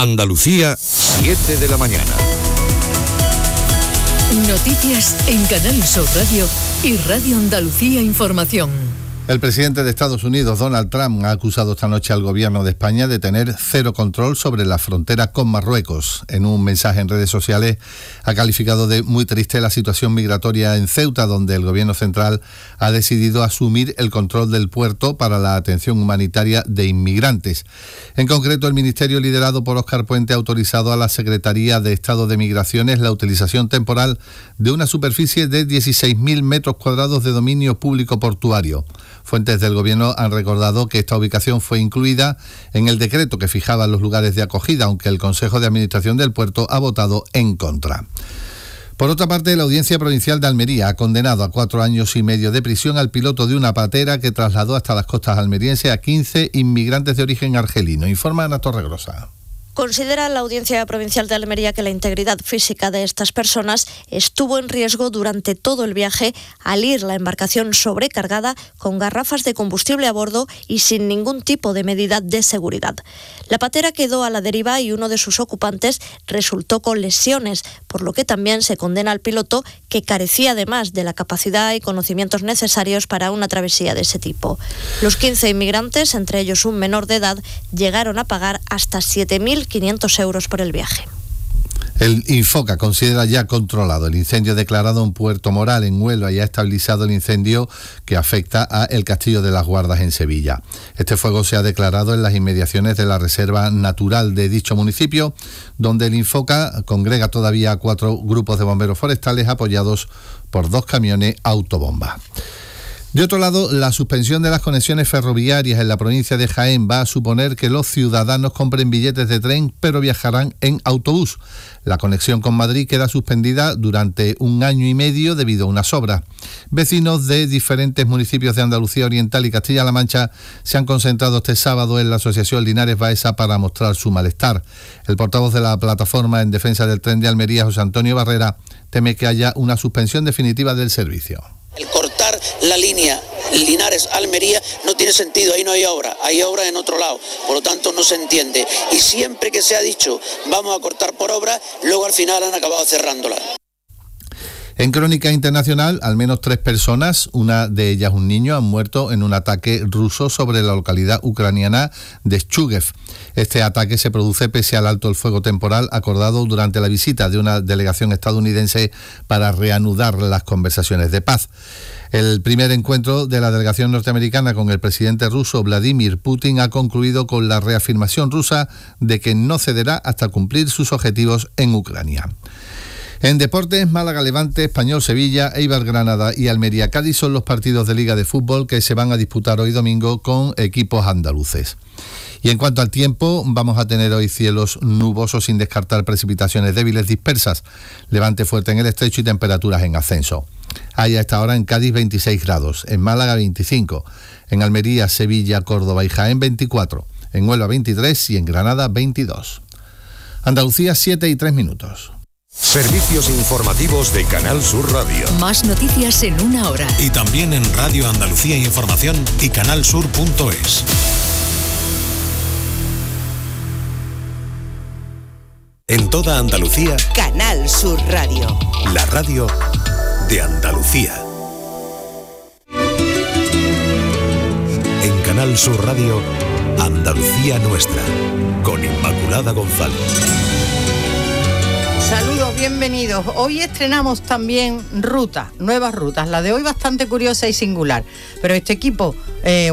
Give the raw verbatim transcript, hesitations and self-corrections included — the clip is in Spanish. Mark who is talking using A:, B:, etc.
A: Andalucía, siete de la mañana.
B: Noticias en Canal Sur Radio y Radio Andalucía Información.
C: El presidente de Estados Unidos, Donald Trump, ha acusado esta noche al gobierno de España de tener cero control sobre la frontera con Marruecos. En un mensaje en redes sociales ha calificado de muy triste la situación migratoria en Ceuta, donde el gobierno central ha decidido asumir el control del puerto para la atención humanitaria de inmigrantes. En concreto, el ministerio liderado por Óscar Puente ha autorizado a la Secretaría de Estado de Migraciones la utilización temporal de una superficie de dieciséis mil metros cuadrados de dominio público portuario. Fuentes del gobierno han recordado que esta ubicación fue incluida en el decreto que fijaba los lugares de acogida, aunque el Consejo de Administración del puerto ha votado en contra. Por otra parte, la Audiencia Provincial de Almería ha condenado a cuatro años y medio de prisión al piloto de una patera que trasladó hasta las costas almerienses a quince inmigrantes de origen argelino. Informa Ana Torregrosa.
D: Considera la Audiencia Provincial de Almería que la integridad física de estas personas estuvo en riesgo durante todo el viaje al ir la embarcación sobrecargada con garrafas de combustible a bordo y sin ningún tipo de medida de seguridad. La patera quedó a la deriva y uno de sus ocupantes resultó con lesiones, por lo que también se condena al piloto, que carecía además de la capacidad y conocimientos necesarios para una travesía de ese tipo. Los quince inmigrantes, entre ellos un menor de edad, llegaron a pagar hasta siete mil quinientos euros por el viaje.
C: El Infoca considera ya controlado el incendio declarado en Puerto Moral, en Huelva, y ha estabilizado el incendio que afecta a el Castillo de las Guardas en Sevilla. Este fuego se ha declarado en las inmediaciones de la Reserva Natural de dicho municipio, donde el Infoca congrega todavía a cuatro grupos de bomberos forestales apoyados por dos camiones autobomba. De otro lado, la suspensión de las conexiones ferroviarias en la provincia de Jaén va a suponer que los ciudadanos compren billetes de tren, pero viajarán en autobús. La conexión con Madrid queda suspendida durante un año y medio debido a unas obras. Vecinos de diferentes municipios de Andalucía Oriental y Castilla-La Mancha se han concentrado este sábado en la Asociación Linares Baeza para mostrar su malestar. El portavoz de la plataforma en defensa del tren de Almería, José Antonio Barrera, teme que haya una suspensión definitiva del servicio.
E: El cortar la línea Linares-Almería no tiene sentido, ahí no hay obra, hay obra en otro lado, por lo tanto no se entiende. Y siempre que se ha dicho vamos a cortar por obra, luego al final han acabado cerrándola.
C: En crónica internacional, al menos tres personas, una de ellas un niño, han muerto en un ataque ruso sobre la localidad ucraniana de Chuguev. Este ataque se produce pese al alto el fuego temporal acordado durante la visita de una delegación estadounidense para reanudar las conversaciones de paz. El primer encuentro de la delegación norteamericana con el presidente ruso Vladimir Putin ha concluido con la reafirmación rusa de que no cederá hasta cumplir sus objetivos en Ucrania. En deportes, Málaga Levante, Español Sevilla, Eibar Granada y Almería Cádiz son los partidos de Liga de Fútbol que se van a disputar hoy domingo con equipos andaluces. Y en cuanto al tiempo, vamos a tener hoy cielos nubosos sin descartar precipitaciones débiles dispersas, levante fuerte en el estrecho y temperaturas en ascenso. Hay a esta hora en Cádiz veintiséis grados, en Málaga veinticinco, en Almería, Sevilla, Córdoba y Jaén veinticuatro, en Huelva veintitrés y en Granada veintidós. Andalucía siete y tres minutos.
A: Servicios informativos de Canal Sur Radio.
B: Más noticias en una hora.
F: Y también en Radio Andalucía Información y canal sur punto es.
A: En toda Andalucía,
G: Canal Sur Radio.
A: La radio de Andalucía. En Canal Sur Radio, Andalucía Nuestra, con Inmaculada González.
H: Saludos, bienvenidos. Hoy estrenamos también rutas, nuevas rutas. La de hoy bastante curiosa y singular, pero este equipo... Eh,